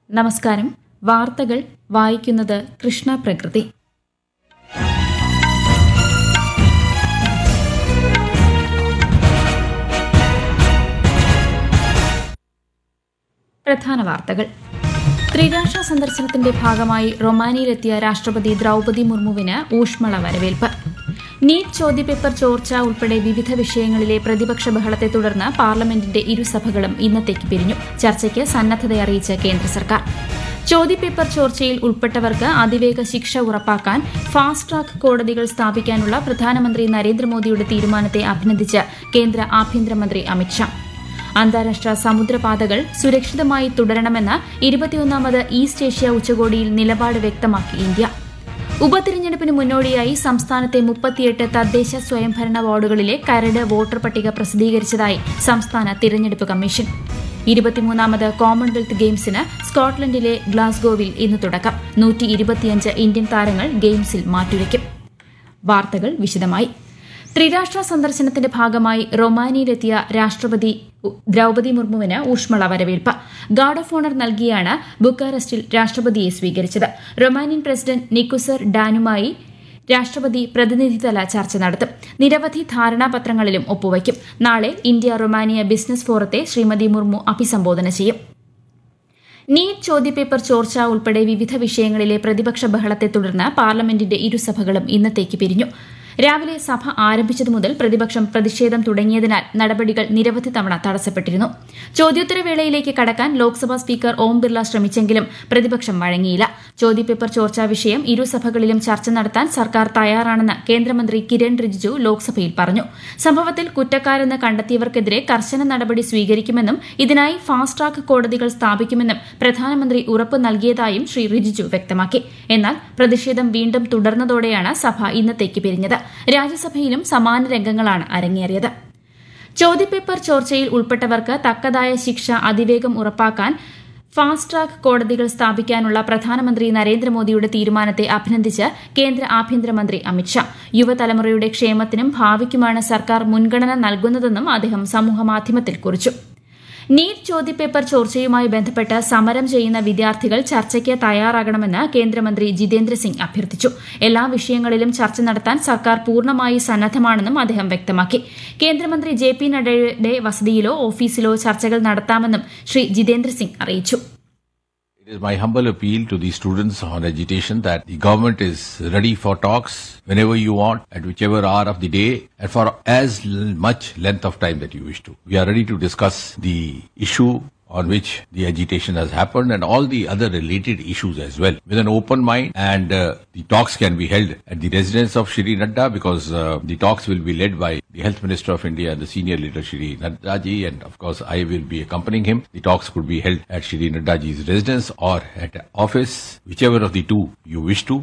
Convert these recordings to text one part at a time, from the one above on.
നമസ്കാരം. വാർത്തകൾ വായിക്കുന്നത് കൃഷ്ണ പ്രകൃതി. പ്രധാന വാർത്തകൾ. ത്രിരാഷ്ട്ര സന്ദർശനത്തിന്റെ ഭാഗമായി റൊമാനിയയിലെത്തിയ രാഷ്ട്രപതി ദ്രൌപദി മുർമുവിന് ഊഷ്മള വരവേൽപ്പ്. നീറ്റ് ചോദ്യപേപ്പർ ചോർച്ച ഉൾപ്പെടെ വിവിധ വിഷയങ്ങളിലെ പ്രതിപക്ഷ ബഹളത്തെ തുടർന്ന് പാർലമെന്റിന്റെ ഇരുസഭകളും ഇന്നത്തേക്ക് പിരിഞ്ഞു. ചർച്ചയ്ക്ക് സന്നദ്ധതയറിയിച്ച് കേന്ദ്ര സർക്കാർ. ചോദ്യപേപ്പർ ചോർച്ചയിൽ ഉൾപ്പെട്ടവർക്ക് അതിവേഗ ശിക്ഷ ഉറപ്പാക്കാൻ ഫാസ്റ്റ് ട്രാക്ക് കോടതികൾ സ്ഥാപിക്കാനുള്ള പ്രധാനമന്ത്രി നരേന്ദ്രമോദിയുടെ തീരുമാനത്തെ അഭിനന്ദിച്ച് കേന്ദ്ര ആഭ്യന്തരമന്ത്രി അമിത്ഷാ. അന്താരാഷ്ട്ര സമുദ്രപാതകൾ സുരക്ഷിതമായി തുടരണമെന്ന് 21ാമത് ഈസ്റ്റ് ഏഷ്യ ഉച്ചകോടിയിൽ നിലപാട് വ്യക്തമാക്കി ഇന്ത്യ. ഉപതിരഞ്ഞെടുപ്പിന് മുന്നോടിയായി സംസ്ഥാനത്തെ 38 തദ്ദേശ സ്വയംഭരണ വാർഡുകളിലെ കരട് വോട്ടർ പട്ടിക പ്രസിദ്ധീകരിച്ചതായി സംസ്ഥാന തിരഞ്ഞെടുപ്പ് കമ്മീഷൻ. 23ാമത് കോമൺവെൽത്ത് ഗെയിംസിന് സ്കോട്ട്ലൻഡിലെ ഗ്ലാസ്ഗോവിൽ ഇന്ന് തുടക്കം. 125 ഇന്ത്യൻ താരങ്ങൾ ഗെയിംസിൽ മാറ്റുരയ്ക്കും. വാർത്തകൾ വിശദമായി. ത്രിരാഷ്ട്ര സന്ദർശനത്തിന്റെ ഭാഗമായി റൊമാനിയയിലെത്തിയ രാഷ്ട്രപതി ദ്രൌപദി മുർമുവിന് ഊഷ്മള വരവേൽപ്പ്. ഗാർഡ് ഓഫ് ഓണർ നൽകിയാണ് ബുക്കാറസ്റ്റിൽ രാഷ്ട്രപതിയെ സ്വീകരിച്ചത്. റൊമാനിയൻ പ്രസിഡന്റ് നിക്കുസർ ഡാനുമായി രാഷ്ട്രപതി പ്രതിനിധിതല ചർച്ച നടത്തും. നിരവധി ധാരണാപത്രങ്ങളിലും ഒപ്പുവയ്ക്കും. നാളെ India Romania business ഫോറത്തെ Shrimati Murmu അഭിസംബോധന ചെയ്യും. നീറ്റ് ചോദ്യപേപ്പർ ചോർച്ച ഉൾപ്പെടെ വിവിധ വിഷയങ്ങളിലെ പ്രതിപക്ഷ ബഹളത്തെ തുടർന്ന് പാർലമെന്റിന്റെ ഇരുസഭകളും ഇന്നത്തേക്ക് പിരിഞ്ഞു. രാവിലെ സഭ ആരംഭിച്ചതു മുതൽ പ്രതിപക്ഷം പ്രതിഷേധം തുടങ്ങിയതിനാൽ നടപടികൾ നിരവധി തവണ തടസ്സപ്പെട്ടിരുന്നു. ചോദ്യോത്തരവേളയിലേക്ക് കടക്കാൻ ലോക്സഭാ സ്പീക്കർ ഓം ബിർള ശ്രമിച്ചെങ്കിലും പ്രതിപക്ഷം വഴങ്ങിയില്ല. ചോദ്യപേപ്പർ ചോർച്ചാ വിഷയം ഇരുസഭകളിലും ചർച്ച നടത്താൻ സർക്കാർ തയ്യാറാണെന്ന് കേന്ദ്രമന്ത്രി കിരൺ റിജിജു ലോക്സഭയിൽ പറഞ്ഞു. സംഭവത്തിൽ കുറ്റക്കാരെന്ന് കണ്ടെത്തിയവർക്കെതിരെ കർശന നടപടി സ്വീകരിക്കുമെന്നും ഇതിനായി ഫാസ്റ്റ് ട്രാക്ക് കോടതികൾ സ്ഥാപിക്കുമെന്നും പ്രധാനമന്ത്രി ഉറപ്പ് നൽകിയതായും ശ്രീ റിജിജു വ്യക്തമാക്കി. എന്നാൽ പ്രതിഷേധം വീണ്ടും തുടർന്നതോടെയാണ് സഭ ഇന്നത്തേക്ക് പിരിഞ്ഞത്. രാജ്യസഭയിലും സമാന രംഗങ്ങളാണ് അരങ്ങേറിയത്. ചോദ്യപേപ്പർ ചോർച്ചയിൽ ഉൾപ്പെട്ടവർക്ക് തക്കതായ ശിക്ഷ അതിവേഗം ഉറപ്പാക്കാൻ ഫാസ്റ്റ് ട്രാക്ക് കോടതികൾ സ്ഥാപിക്കാനുള്ള പ്രധാനമന്ത്രി നരേന്ദ്രമോദിയുടെ തീരുമാനത്തെ അഭിനന്ദിച്ച് കേന്ദ്ര ആഭ്യന്തരമന്ത്രി അമിത്ഷാ. യുവതലമുറയുടെ ക്ഷേമത്തിനും ഭാവിക്കുമാണ് സർക്കാർ മുൻഗണന നൽകുന്നതെന്നും അദ്ദേഹം സമൂഹമാധ്യമത്തിൽ കുറിച്ചു. നീറ്റ് ചോദ്യപേപ്പർ ചോർച്ചയുമായി ബന്ധപ്പെട്ട് സമരം ചെയ്യുന്ന വിദ്യാർത്ഥികൾ ചർച്ചയ്ക്ക് തയ്യാറാകണമെന്ന് കേന്ദ്രമന്ത്രി ജിതേന്ദ്ര സിംഗ് അഭ്യർത്ഥിച്ചു. എല്ലാ വിഷയങ്ങളിലും ചർച്ച നടത്താൻ സർക്കാർ പൂർണ്ണമായി സന്നദ്ധമാണെന്നും അദ്ദേഹം വ്യക്തമാക്കി. കേന്ദ്രമന്ത്രി JP നഡ്ഡയുടെ വസതിയിലോ ഓഫീസിലോ ചർച്ചകൾ നടത്താമെന്നും ശ്രീ ജിതേന്ദ്ര സിംഗ് അറിയിച്ചു. It is my humble appeal to the students on agitation that the government is ready for talks whenever you want, at whichever hour of the day, and for as much length of time that you wish to. We are ready to discuss the issue on which the agitation has happened and all the other related issues as well with an open mind, and the talks can be held at the residence of Shri Nadda because the talks will be led by the Health Minister of India and the senior leader Shri Nadda ji, and of course I will be accompanying him. The talks could be held at Shri Nadda ji's residence or at office, whichever of the two you wish to.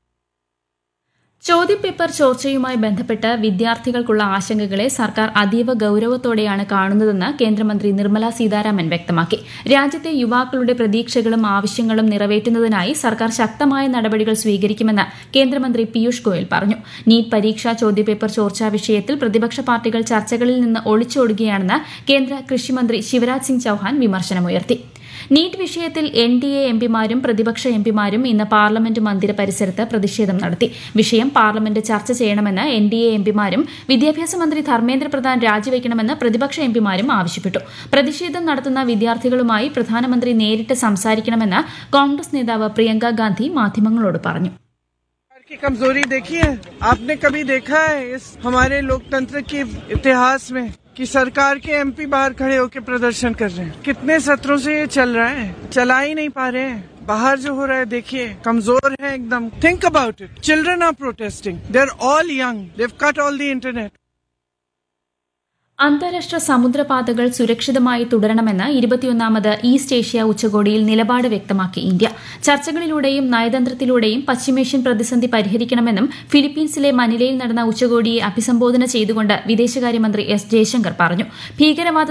ചോദ്യപേപ്പർ ചോർച്ചയുമായി ബന്ധപ്പെട്ട് വിദ്യാർത്ഥികൾക്കുള്ള ആശങ്കകളെ സർക്കാർ അതീവ ഗൌരവത്തോടെയാണ് കാണുന്നതെന്ന് കേന്ദ്രമന്ത്രി നിർമ്മല സീതാരാമൻ വ്യക്തമാക്കി. രാജ്യത്തെ യുവാക്കളുടെ പ്രതീക്ഷകളും ആവശ്യങ്ങളും നിറവേറ്റുന്നതിനായി സർക്കാർ ശക്തമായ നടപടികൾ സ്വീകരിക്കുമെന്ന് കേന്ദ്രമന്ത്രി പീയൂഷ് ഗോയൽ പറഞ്ഞു. നീറ്റ് പരീക്ഷാ ചോദ്യപേപ്പർ ചോർച്ചാ വിഷയത്തിൽ പ്രതിപക്ഷ പാർട്ടികൾ ചർച്ചകളിൽ നിന്ന് ഒളിച്ചോടുകയാണെന്ന് കേന്ദ്ര കൃഷിമന്ത്രി ശിവരാജ് സിംഗ് ചൌഹാൻ വിമർശനമുയർത്തി. നീറ്റ് വിഷയത്തിൽ NDA എംപിമാരും പ്രതിപക്ഷ എംപിമാരും ഇന്ന് പാർലമെന്റ് മന്ദിര പരിസരത്ത് പ്രതിഷേധം നടത്തി. വിഷയം പാർലമെന്റ് ചർച്ച ചെയ്യണമെന്ന് NDA എംപിമാരും വിദ്യാഭ്യാസ മന്ത്രി ധർമ്മേന്ദ്ര പ്രധാൻ രാജിവെക്കണമെന്ന് പ്രതിപക്ഷ എംപിമാരും ആവശ്യപ്പെട്ടു. പ്രതിഷേധം നടത്തുന്ന വിദ്യാർത്ഥികളുമായി പ്രധാനമന്ത്രി നേരിട്ട് സംസാരിക്കണമെന്ന് കോൺഗ്രസ് നേതാവ് പ്രിയങ്ക ഗാന്ധി മാധ്യമങ്ങളോട് പറഞ്ഞു. की कमजोरी देखी है आपने कभी देखा है इस हमारे लोकतंत्र के इतिहास में कि सरकार के MP बाहर खड़े होकर प्रदर्शन कर रहे हैं? कितने सत्रों से ये चल रहा है, चला ही नहीं पा रहे हैं. बाहर जो हो रहा है देखिए, कमजोर है एकदम. Think about it. Children are protesting. They're all young. They've cut all the internet. അന്താരാഷ്ട്ര സമുദ്രപാതകൾ സുരക്ഷിതമായി തുടരണമെന്ന് 21ാമത് ഈസ്റ്റ് ഏഷ്യ ഉച്ചകോടിയിൽ നിലപാട് വ്യക്തമാക്കി ഇന്ത്യ. ചർച്ചകളിലൂടെയും നയതന്ത്രത്തിലൂടെയും പശ്ചിമേഷ്യൻ പ്രതിസന്ധി പരിഹരിക്കണമെന്നും ഫിലിപ്പീൻസിലെ മനിലയിൽ നടന്ന ഉച്ചകോടിയെ അഭിസംബോധന ചെയ്തുകൊണ്ട് വിദേശകാര്യമന്ത്രി S. ജയശങ്കർ പറഞ്ഞു. ഭീകരവാദ